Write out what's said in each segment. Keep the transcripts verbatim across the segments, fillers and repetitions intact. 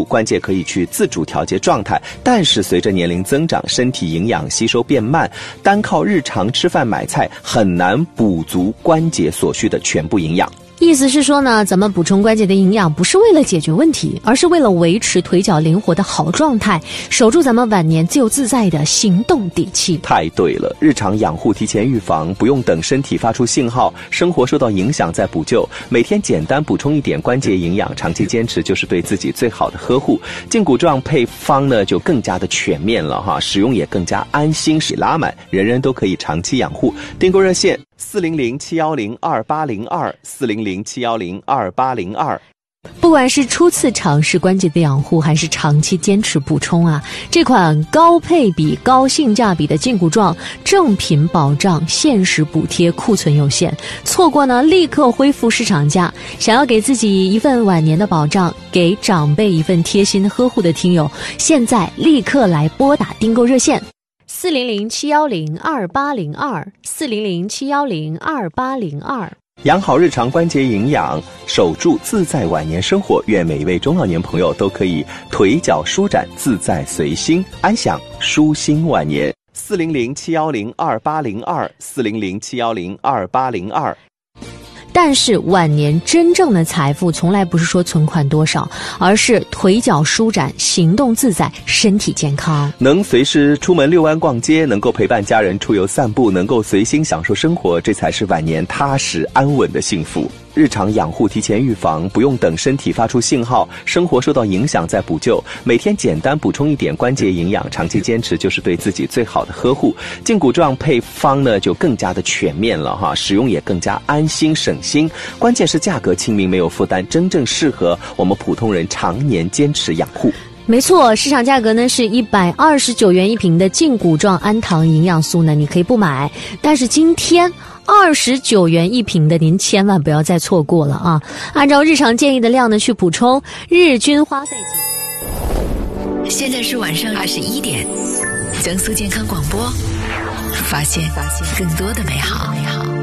度，关节可以去自主调节状态，但是随着年龄增长，身体营养吸收变慢，单靠日常吃饭买菜很难补足关节所需的全部营养。 意思是说呢，咱们补充关节的营养不是为了解决问题，而是为了维持腿脚灵活的好状态，守住咱们晚年自由自在的行动底气。 太对了，日常养护提前预防，不用等身体发出信号，生活受到影响再补救，每天简单补充一点关节营养，长期坚持就是对自己最好的呵护。胫骨状配方呢就更加的全面了哈，使用也更加安心，使拉满，人人都可以长期养护。订购热线四零零七幺零二八零二四零零七幺零二八零二。 不管是初次尝试关节的养护，还是长期坚持补充啊，这款高配比、高性价比的胫骨状正品保障限时补贴库存有限，错过呢立刻恢复市场价。想要给自己一份晚年的保障，给长辈一份贴心呵护的听友，现在立刻来拨打订购热线四零零七幺零二八零二四零零七幺零二八零二。 养好日常关节营养，守住自在晚年生活。愿每一位中老年朋友都可以腿脚舒展，自在随心，安享舒心晚年。四零零七幺零二八零二四零零七幺零二八零二。 但是晚年真正的财富从来不是说存款多少，而是腿脚舒展，行动自在，身体健康。 能随时出门遛弯逛街，能够陪伴家人出游散步，能够随心享受生活，这才是晚年踏实安稳的幸福。日常养护提前预防，不用等身体发出信号，生活受到影响再补救，每天简单补充一点关节营养，长期坚持就是对自己最好的呵护。胫骨状配方呢就更加的全面了哈，使用也更加安心省心，关键是价格亲民，没有负担，真正适合我们普通人常年坚持养护。 没错，市场价格呢是一百二十九元一瓶的胫骨状氨糖营养素呢，你可以不买，但是今天二十九元一瓶的您千万不要再错过了啊！按照日常建议的量呢去补充，日均花费。 现在是晚上二十一点，江苏健康广播，发现发现更多的美好。美好。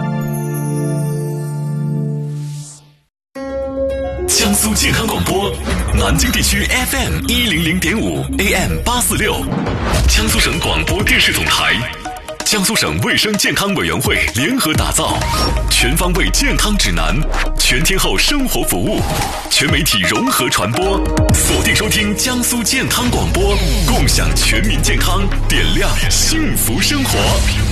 江苏健康广播，南京地区 F M 一零零点五 A M 八四六，江苏省广播电视总台。江苏省卫生健康委员会联合打造全方位健康指南，全天候生活服务，全媒体融合传播，锁定收听江苏健康广播，共享全民健康，点亮幸福生活。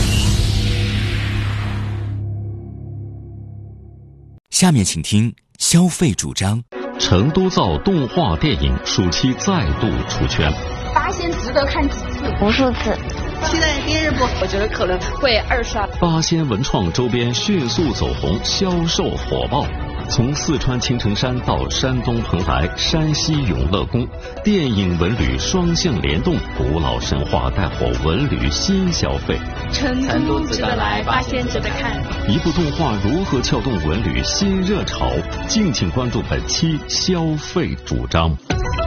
下面请听消费主张。 成都造动画电影暑期再度出圈， 八仙值得看几次？ 无数次。 期待第二部，我觉得可能会二刷。 八仙文创周边迅速走红，销售火爆。从四川青城山到山东蓬莱、山西永乐宫，电影文旅双向联动，古老神话带火文旅新消费。 成都值得来，八仙值得看。 一部动画如何撬动文旅新热潮？敬请关注本期消费主张。